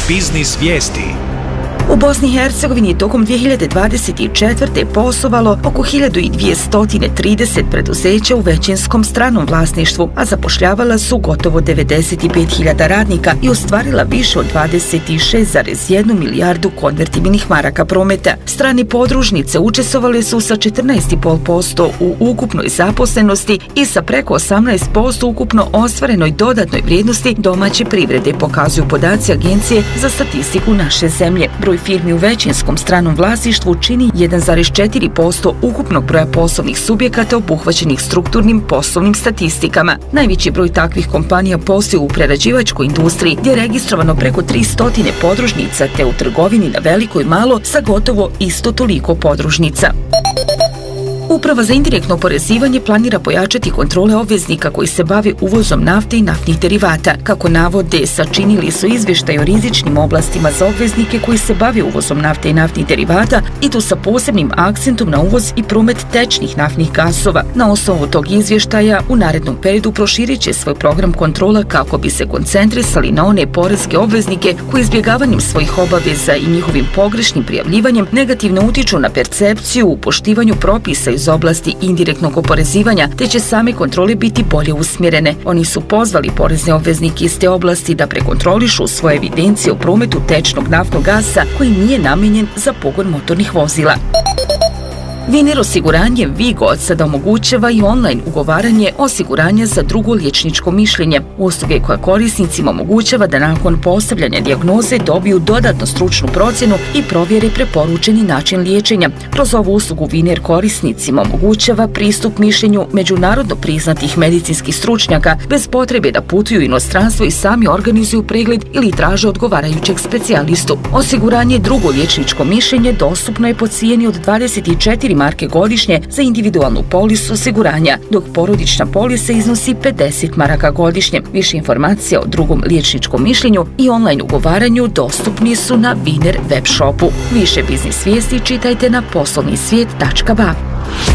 Biznis vijesti. U Bosni i Hercegovini je tokom 2024. poslovalo oko 1230 preduzeća u većinskom stranom vlasništvu, a zapošljavala su gotovo 95.000 radnika i ostvarila više od 26,1 milijardu konvertibilnih maraka prometa. Strani podružnice učestvovale su sa 14,5% u ukupnoj zaposlenosti i sa preko 18% ukupno ostvarenoj dodatnoj vrijednosti domaće privrede, pokazuju podaci Agencije za statistiku naše zemlje. Broj firmi u većinskom stranom vlasništvu čini 1,4% ukupnog broja poslovnih subjekata obuhvaćenih strukturnim poslovnim statistikama. Najveći broj takvih kompanija postoji u prerađivačkoj industriji, gdje je registrovano preko 300 podružnica, te u trgovini na veliko i malo sa gotovo isto toliko podružnica. Uprava za indirektno oporezivanje planira pojačati kontrole obveznika koji se bave uvozom nafte i naftnih derivata. Kako navode, sačinili su izvještaj o rizičnim oblastima za obveznike koji se bave uvozom nafte i naftnih derivata i to sa posebnim akcentom na uvoz i promet tečnih naftnih gasova. Na osnovu tog izvještaja u narednom periodu proširit će svoj program kontrola kako bi se koncentrisali na one poreske obveznike koji izbjegavanjem svojih obaveza i njihovim pogrešnim prijavljivanjem negativno utiču na percepciju u poštivanju propisa iz oblasti indirektnog oporezivanja, te će same kontrole biti bolje usmjerene. Oni su pozvali porezne obveznike iz te oblasti da prekontrolišu svoje evidencije o prometu tečnog naftnog gasa koji nije namijenjen za pogon motornih vozila. Viner osiguranje Vigo od sada omogućava i online ugovaranje osiguranja za drugo liječničko mišljenje, usluge koja korisnicima omogućava da nakon postavljanja dijagnoze dobiju dodatnu stručnu procjenu i provjere preporučeni način liječenja. Kroz ovu uslugu Viner korisnicima omogućava pristup mišljenju međunarodno priznatih medicinskih stručnjaka bez potrebe da putuju u inostranstvo i sami organizuju pregled ili traže odgovarajućeg specijalistu. Osiguranje drugo liječničko mišljenje dostupno je po cijeni od 24 marke godišnje za individualnu polisu osiguranja, dok porodična polisa iznosi 50 maraka godišnje. Više informacija o drugom liječničkom mišljenju i online ugovaranju dostupni su na Viner web shopu. Više biznis vijesti čitajte na poslovnisvijet.ba.